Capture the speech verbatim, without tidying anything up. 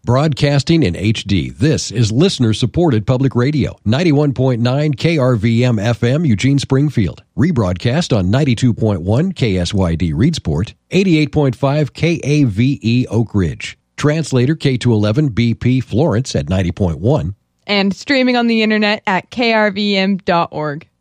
Broadcasting in H D, this is listener-supported public radio, ninety-one point nine K R V M F M, Eugene, Springfield. Rebroadcast on ninety-two point one K S Y D, Reedsport, eighty-eight point five K A V E, Oak Ridge. Translator K two eleven B P, Florence at ninety point one. And streaming on the internet at K R V M dot org.